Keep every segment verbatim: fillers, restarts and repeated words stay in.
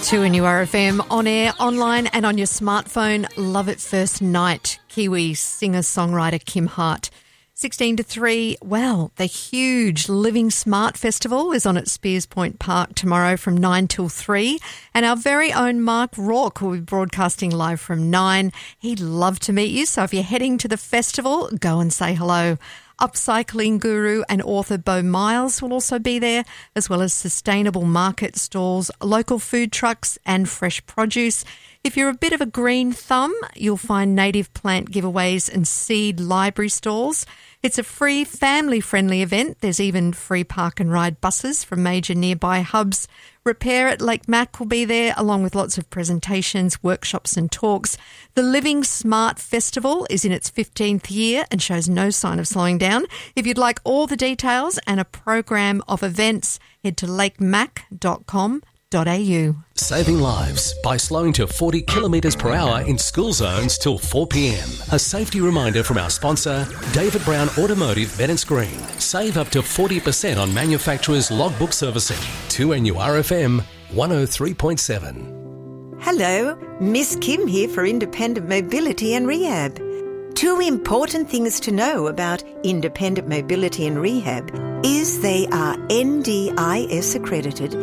two N U R F M, on air, online and on your smartphone. Love at First Night. Kiwi singer-songwriter Kim Hart. sixteen to three, well, the huge Living Smart Festival is on at Spears Point Park tomorrow from nine till three. And our very own Mark Rourke will be broadcasting live from nine. He'd love to meet you, so if you're heading to the festival, go and say hello. Upcycling guru and author Bo Miles will also be there, as well as sustainable market stalls, local food trucks and fresh produce. If you're a bit of a green thumb, you'll find native plant giveaways and seed library stalls. It's a free, family-friendly event. There's even free park and ride buses from major nearby hubs. Repair at Lake Mac will be there, along with lots of presentations, workshops and talks. The Living Smart Festival is in its fifteenth year and shows no sign of slowing down. If you'd like all the details and a program of events, head to lake mac dot com dot a u. Saving lives by slowing to forty kilometres per hour in school zones till four p.m. A safety reminder from our sponsor, David Brown Automotive Bennetts Green. Save up to forty percent on manufacturers' logbook servicing. two N U R F M one oh three point seven. Hello, Miss Kim here for Independent Mobility and Rehab. Two important things to know about Independent Mobility and Rehab is they are N D I S accredited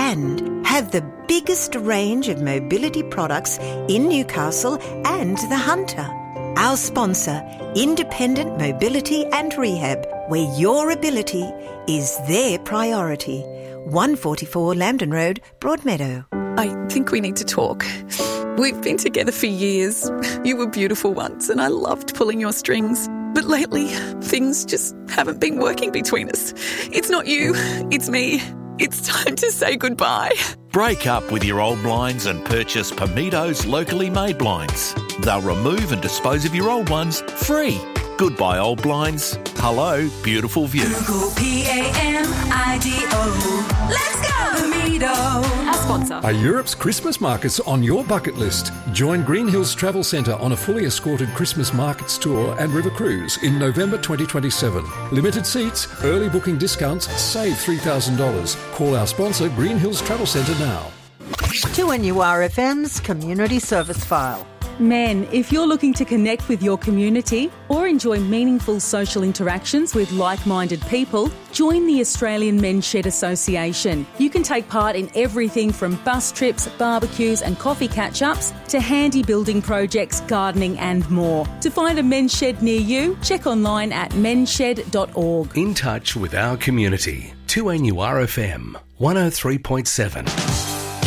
and have the biggest range of mobility products in Newcastle and the Hunter. Our sponsor, Independent Mobility and Rehab, where your ability is their priority. one forty-four Lambton Road, Broadmeadow. I think we need to talk. We've been together for years. You were beautiful once and I loved pulling your strings. But lately, things just haven't been working between us. It's not you, it's me. It's time to say goodbye. Break up with your old blinds and purchase Pamitos locally made blinds. They'll remove and dispose of your old ones free. Goodbye old blinds. Hello, beautiful view. Google P A M I D O. Let's go, Pamito. Our sponsor. Are Europe's Christmas markets on your bucket list? Join Green Hills Travel Centre on a fully escorted Christmas markets tour and river cruise in November twenty twenty-seven. Limited seats, early booking discounts, save three thousand dollars. Call our sponsor Green Hills Travel Centre now. two N U R F M's Community Service File. Men, if you're looking to connect with your community or enjoy meaningful social interactions with like-minded people, join the Australian Men's Shed Association. You can take part in everything from bus trips, barbecues and coffee catch-ups to handy building projects, gardening and more. To find a men's shed near you, check online at mens shed dot org. In touch with our community. two N U R F M one oh three point seven.